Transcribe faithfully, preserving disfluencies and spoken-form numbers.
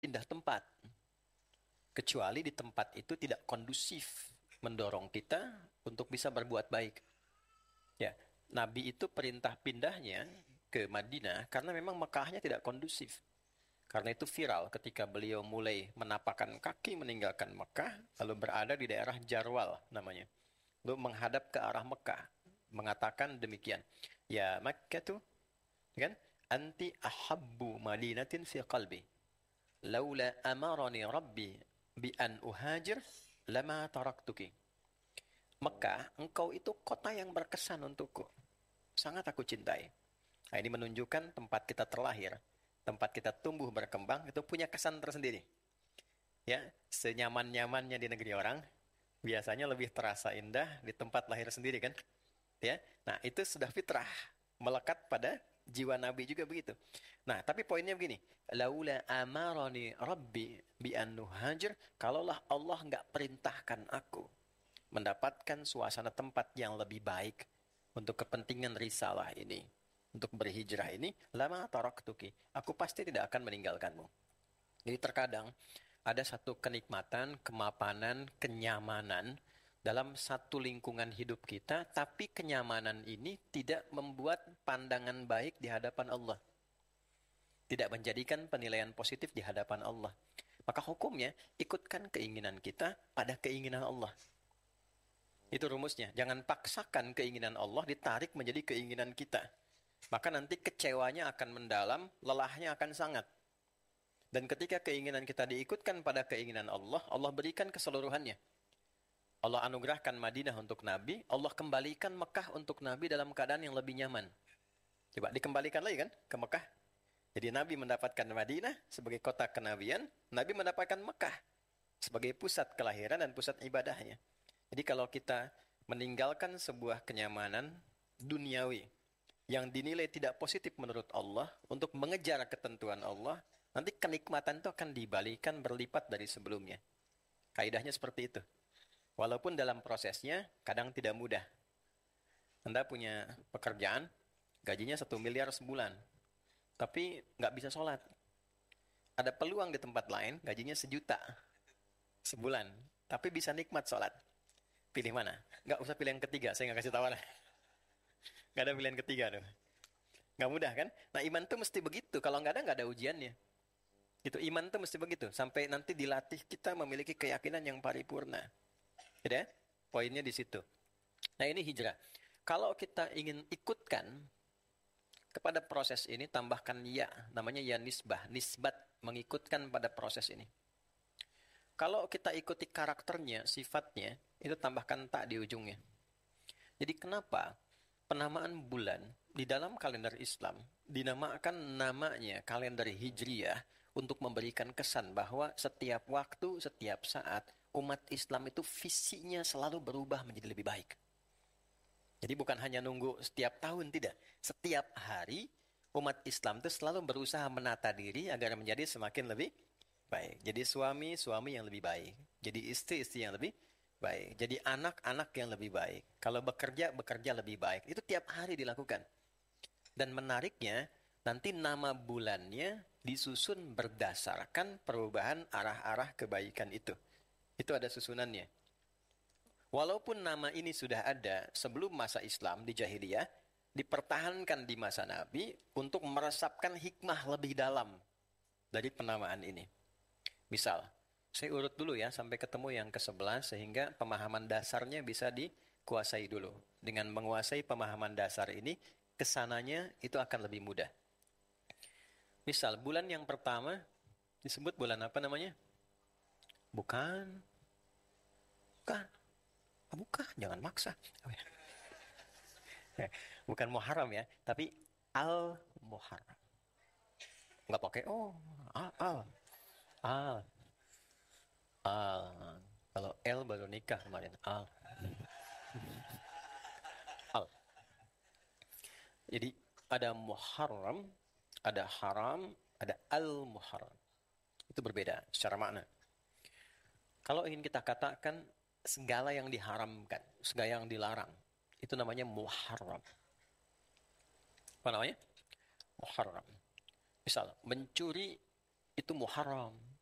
pindah tempat. Kecuali di tempat itu tidak kondusif mendorong kita untuk bisa berbuat baik. Ya, Nabi itu perintah pindahnya ke Madinah karena memang Mekahnya tidak kondusif. Karena itu viral ketika beliau mulai menapakkan kaki meninggalkan Mekah, lalu berada di daerah Jarwal namanya. Lalu menghadap ke arah Mekah, mengatakan demikian. Ya Makkah tuh, kan? Anti ahabbu madinatin fi qalbi. Laula amarani Rabbi bi an uhajir lama taraktuki. Mekah, engkau itu kota yang berkesan untukku. Sangat aku cintai. Nah, ini menunjukkan tempat kita terlahir, tempat kita tumbuh berkembang, itu punya kesan tersendiri. Ya, senyaman-nyamannya di negeri orang, biasanya lebih terasa indah di tempat lahir sendiri kan? Ya, nah itu sudah fitrah, melekat pada jiwa Nabi juga begitu. Nah, tapi poinnya begini, laula amarani Rabbi bi an nuhajir, kalaulah Allah nggak perintahkan aku mendapatkan suasana tempat yang lebih baik untuk kepentingan risalah ini, untuk berhijrah ini, lama taraktuki, aku pasti tidak akan meninggalkanmu. Jadi terkadang ada satu kenikmatan, kemapanan, kenyamanan dalam satu lingkungan hidup kita, tapi kenyamanan ini tidak membuat pandangan baik di hadapan Allah. Tidak menjadikan penilaian positif di hadapan Allah. Maka hukumnya, ikutkan keinginan kita pada keinginan Allah. Itu rumusnya. Jangan paksakan keinginan Allah ditarik menjadi keinginan kita. Maka nanti kecewanya akan mendalam, lelahnya akan sangat. Dan ketika keinginan kita diikutkan pada keinginan Allah, Allah berikan keseluruhannya. Allah anugerahkan Madinah untuk Nabi, Allah kembalikan Mekah untuk Nabi dalam keadaan yang lebih nyaman. Coba dikembalikan lagi kan ke Mekah. Jadi Nabi mendapatkan Madinah sebagai kota kenabian, Nabi mendapatkan Mekah sebagai pusat kelahiran dan pusat ibadahnya. Jadi kalau kita meninggalkan sebuah kenyamanan duniawi yang dinilai tidak positif menurut Allah untuk mengejar ketentuan Allah, nanti kenikmatan itu akan dibalikan berlipat dari sebelumnya. Kaidahnya seperti itu. Walaupun dalam prosesnya kadang tidak mudah. Anda punya pekerjaan, gajinya satu miliar sebulan, tapi nggak bisa sholat. Ada peluang di tempat lain, gajinya sejuta sebulan, tapi bisa nikmat sholat. Pilih mana? Nggak usah pilih yang ketiga, saya nggak kasih tahu. Nggak ada pilihan ketiga tuh. Nggak mudah kan? Nah iman tuh mesti begitu. Kalau nggak ada, nggak ada ujiannya. Gitu, iman tuh mesti begitu. Sampai nanti dilatih kita memiliki keyakinan yang paripurna. Ya, poinnya di situ. Nah ini hijrah. Kalau kita ingin ikutkan kepada proses ini, tambahkan ya. Namanya ya nisbah. Nisbat, mengikutkan pada proses ini. Kalau kita ikuti karakternya, sifatnya, itu tambahkan tak di ujungnya. Jadi kenapa penamaan bulan di dalam kalender Islam dinamakan namanya kalender Hijriyah untuk memberikan kesan bahwa setiap waktu, setiap saat umat Islam itu visinya selalu berubah menjadi lebih baik. Jadi bukan hanya nunggu setiap tahun, tidak. Setiap hari umat Islam itu selalu berusaha menata diri agar menjadi semakin lebih baik. Jadi suami, suami yang lebih baik. Jadi istri, istri yang lebih baik. Jadi anak-anak yang lebih baik. Kalau bekerja, bekerja lebih baik. Itu tiap hari dilakukan. Dan menariknya, nanti nama bulannya disusun berdasarkan perubahan arah-arah kebaikan itu. Itu ada susunannya. Walaupun nama ini sudah ada sebelum masa Islam di jahiliyah, dipertahankan di masa Nabi untuk meresapkan hikmah lebih dalam dari penamaan ini. Misal, saya urut dulu ya sampai ketemu yang kesebelas sehingga pemahaman dasarnya bisa dikuasai dulu. Dengan menguasai pemahaman dasar ini, kesananya itu akan lebih mudah. Misal, bulan yang pertama disebut bulan apa namanya? Bukan. Bukan. Ah, bukan, jangan maksa. Bukan Muharram ya, tapi Al-Muharram. Nggak pakai, oh, Al, Al. Al. Al. Kalau L baru nikah kemarin. Al. Al. Jadi ada Muharram, ada Haram, ada Al-Muharram. Itu berbeda secara makna. Kalau ingin kita katakan segala yang diharamkan, segala yang dilarang, itu namanya Muharram. Apa namanya? Muharram. Misal, mencuri itu muharram.